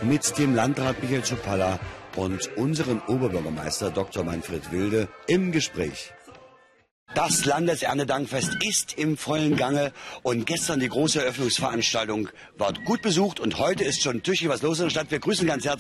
mit dem Landrat Michael Czoppalla und unserem Oberbürgermeister Dr. Manfred Wilde im Gespräch. Das Landeserntedankfest ist im vollen Gange und gestern die große Eröffnungsveranstaltung war gut besucht und heute ist schon tüchtig was los in der Stadt. Wir grüßen ganz herzlich